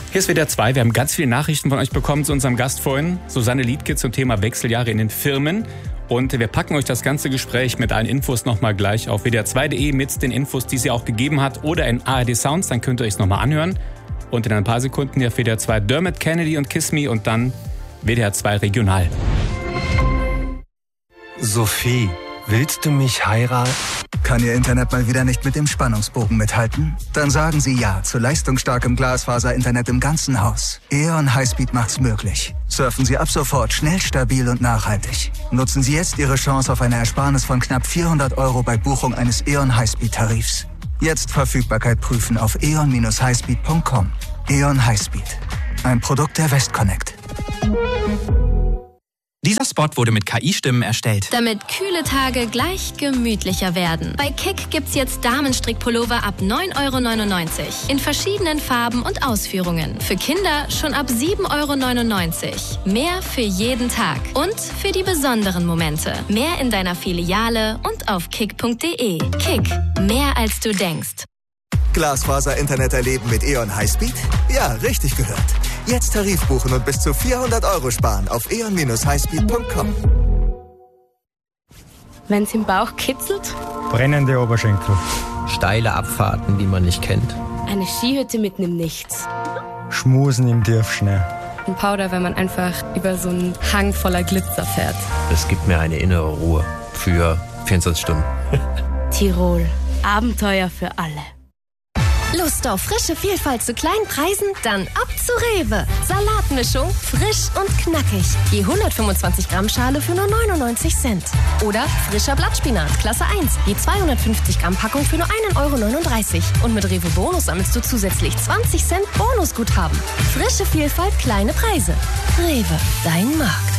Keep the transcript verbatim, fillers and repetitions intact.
Hier ist W D R zwei. Wir haben ganz viele Nachrichten von euch bekommen zu unserem Gast vorhin, Susanne Liedtke, zum Thema Wechseljahre in den Firmen. Und wir packen euch das ganze Gespräch mit allen Infos nochmal gleich auf W D R zwei Punkt de mit den Infos, die sie auch gegeben hat, oder in A R D Sounds, dann könnt ihr euch es nochmal anhören. Und in ein paar Sekunden hier auf W D R zwei Dermot Kennedy und Kiss Me und dann W D R zwei Regional. Sophie, willst du mich heiraten? Kann Ihr Internet mal wieder nicht mit dem Spannungsbogen mithalten? Dann sagen Sie ja zu leistungsstarkem Glasfaser-Internet im ganzen Haus. E O N Highspeed macht's möglich. Surfen Sie ab sofort schnell, stabil und nachhaltig. Nutzen Sie jetzt Ihre Chance auf eine Ersparnis von knapp vierhundert Euro bei Buchung eines E O N Highspeed-Tarifs. Jetzt Verfügbarkeit prüfen auf e o n Bindestrich highspeed punkt com. E O N Highspeed. Ein Produkt der Westconnect. Dieser Spot wurde mit K I-Stimmen erstellt. Damit kühle Tage gleich gemütlicher werden. Bei Kick gibt's jetzt Damenstrickpullover ab neun Euro neunundneunzig. In verschiedenen Farben und Ausführungen. Für Kinder schon ab sieben Euro neunundneunzig. Mehr für jeden Tag. Und für die besonderen Momente. Mehr in deiner Filiale und auf kick punkt de. Kick. Mehr als du denkst. Glasfaser-Internet erleben mit E O N Highspeed? Ja, richtig gehört. Jetzt Tarif buchen und bis zu vierhundert Euro sparen auf e o n Bindestrich highspeed punkt com. Wenn's im Bauch kitzelt? Brennende Oberschenkel. Steile Abfahrten, die man nicht kennt. Eine Skihütte mitten im Nichts. Schmusen im Tiefschnee. Ein Powder, wenn man einfach über so einen Hang voller Glitzer fährt. Es gibt mir eine innere Ruhe für vierundzwanzig Stunden. Tirol. Abenteuer für alle. Lust auf frische Vielfalt zu kleinen Preisen? Dann ab zu Rewe. Salatmischung, frisch und knackig. Je hundertfünfundzwanzig Gramm Schale für nur neunundneunzig Cent. Oder frischer Blattspinat, Klasse eins. Je zweihundertfünfzig Gramm Packung für nur ein Euro neununddreißig. Und mit Rewe Bonus sammelst du zusätzlich zwanzig Cent Bonusguthaben. Frische Vielfalt, kleine Preise. Rewe, dein Markt.